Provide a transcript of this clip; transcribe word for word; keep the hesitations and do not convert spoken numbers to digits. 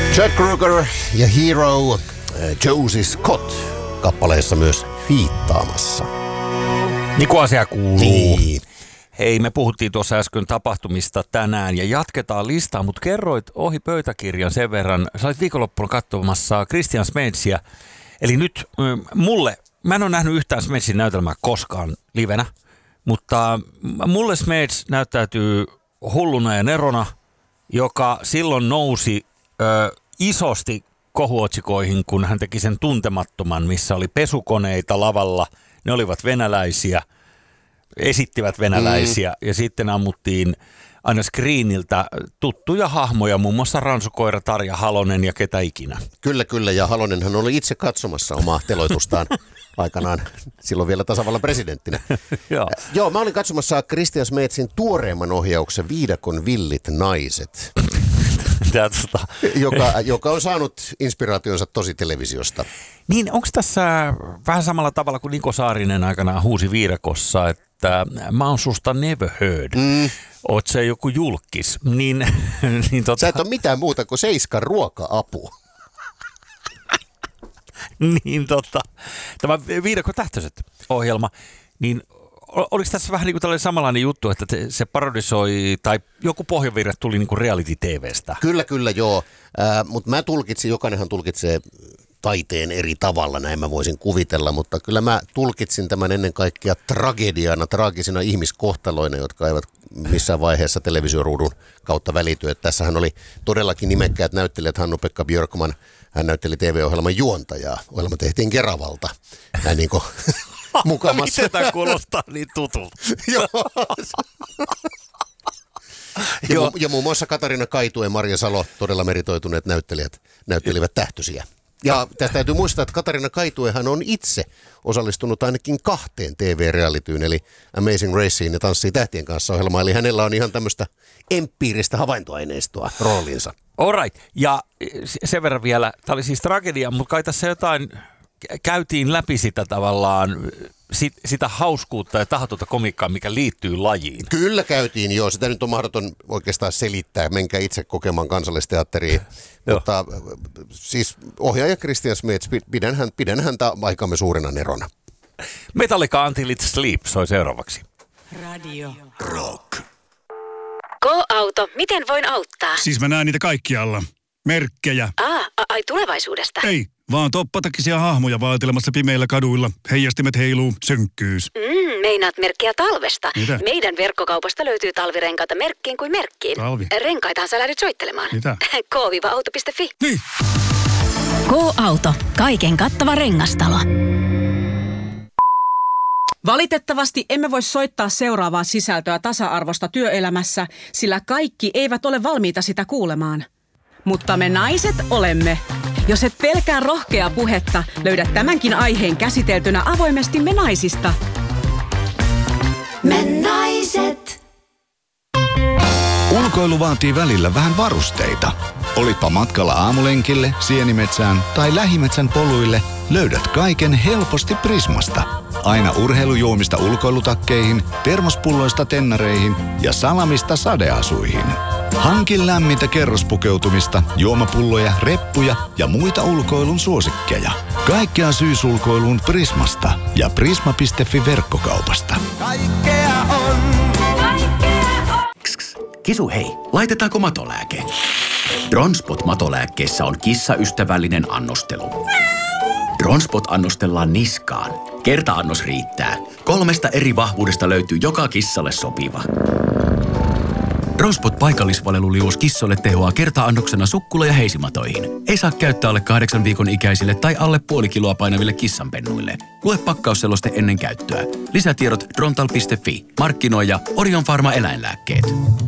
Chad Kroeger ja Hero, Josie Scott kappaleessa myös fiittaamassa. Niin kuin asia kuuluu. Niin. Hei, me puhuttiin tuossa äsken tapahtumista tänään ja jatketaan listaa, mutta kerroit ohi pöytäkirjan sen verran. Sä olit viikonloppuna katsomassa Christian Smedsiä. Eli nyt mulle, mä en ole nähnyt yhtään Smedsin näytelmää koskaan livenä, mutta mulle Smeds näyttäytyy hulluna ja nerona, joka silloin nousi ö, isosti kohuotsikoihin, kun hän teki sen Tuntemattoman, missä oli pesukoneita lavalla. Ne olivat venäläisiä, esittivät venäläisiä mm. ja sitten ammuttiin aina screeniltä tuttuja hahmoja, muun muassa Ransukoira, Tarja Halonen ja ketä ikinä. Kyllä, kyllä. Ja Halonenhan oli itse katsomassa omaa teloitustaan aikanaan, silloin vielä tasavallan presidenttinä. Joo. Joo, mä olin katsomassa Christian Smedsin tuoreemman ohjauksen Viidakon villit naiset, tota. joka, joka on saanut inspiraationsa tosi televisiosta. Niin, onko tässä vähän samalla tavalla kuin Niko Saarinen aikanaan huusi Viidakossa, että mä oon susta never heard. Mm. Oot se joku julkis. Niin, niin tota... Sä et ole mitään muuta kuin Seiskan ruoka-apu. niin tota, tämä Viidakon tähtöiset ohjelma, niin oliko tässä vähän niin kuin tällainen samanlainen juttu, että se parodisoi, tai joku pohjavirre tuli niin kuin reality-T V:stä? Kyllä, kyllä, joo. Äh, mutta mä tulkitsin, jokainenhan tulkitsee taiteen eri tavalla, näin mä voisin kuvitella, mutta kyllä mä tulkitsin tämän ennen kaikkea tragediana, traagisina ihmiskohtaloina, jotka eivät missään vaiheessa televisioruudun kautta välity. Että tässähän oli todellakin nimekkäät näyttelijät, Hannu-Pekka Björkman, hän näytteli T V-ohjelman juontajaa. Ohjelma tehtiin Keravalta, näin niin kuin mukamassa. Miten tämä kuulostaa niin tutulta? Joo. ja, mu- ja muun muassa Katarina Kaitu ja Marja Salo, todella meritoituneet näyttelijät, näyttelivät tähtösiä. Ja tästä täytyy muistaa, että Katarina Kaituehan on itse osallistunut ainakin kahteen T V-realityyn, eli Amazing Raceen ja Tanssii tähtien kanssa -ohjelmaan. Eli hänellä on ihan tämmöistä empiiristä havaintoaineistoa rooliinsa. Alright, ja sen verran vielä, tämä oli siis tragedia, mutta kai tässä jotain käytiin läpi sitä tavallaan, sit, sitä hauskuutta ja tahatonta komikkaa, mikä liittyy lajiin. Kyllä käytiin, joo. Sitä nyt on mahdoton oikeastaan selittää. Menkää itse kokemaan Kansallisteatteriin. Mutta siis ohjaaja Christian Smeds, pidän, hän, pidän häntä aikamme suurena nerona. Metallica Until It Sleep soi seuraavaksi. Radio Rock. Go-auto, miten voin auttaa? Siis mä näen niitä kaikkialla. Merkkejä. Aa, ai tulevaisuudesta. Ei, vaan toppatakisia hahmoja vaeltelemassa pimeillä kaduilla. Heijastimet heiluu, sönkkyys. Mm, meinaat merkkiä talvesta. Mitä? Meidän verkkokaupasta löytyy talvirenkaita merkkiin kuin merkkiin. Talvi? Renkaitahan sä lähdet soittelemaan. Mitä? K auto piste fi. Niin. Go-auto. Kaiken kattava rengastalo. Valitettavasti emme voi soittaa seuraavaa sisältöä tasa-arvosta työelämässä, sillä kaikki eivät ole valmiita sitä kuulemaan. Mutta me naiset olemme. Jos et pelkää rohkeaa puhetta, löydät tämänkin aiheen käsiteltynä avoimesti Me naisista. Me naiset. Ulkoilu vaatii välillä vähän varusteita. Olitpa matkalla aamulenkille, sienimetsään tai lähimetsän poluille, löydät kaiken helposti Prismasta. Aina urheilujuomista ulkoilutakkeihin, termospulloista tennareihin ja salamista sadeasuihin. Hankin lämmintä kerrospukeutumista, juomapulloja, reppuja ja muita ulkoilun suosikkeja. Kaikkea syysulkoiluun Prismasta ja prisma piste fi verkkokaupasta. Kaikkea on. Kaikkea on. Kisu hei, laitetaanko matolääke? Dronspot matolääkkeessä on kissaystävällinen annostelu. Dronspot annostellaan niskaan. Kerta-annos riittää. Kolmesta eri vahvuudesta löytyy joka kissalle sopiva. Dronspot paikallisvaleluliuos kissoille tehoaa kerta-annoksena sukkula- ja heisimatoihin. Ei saa käyttää alle kahdeksan viikon ikäisille tai alle puoli kiloa painaville kissanpennuille. Lue pakkausseloste ennen käyttöä. Lisätiedot drontal piste fi. Markkinoija Orion Pharma eläinlääkkeet.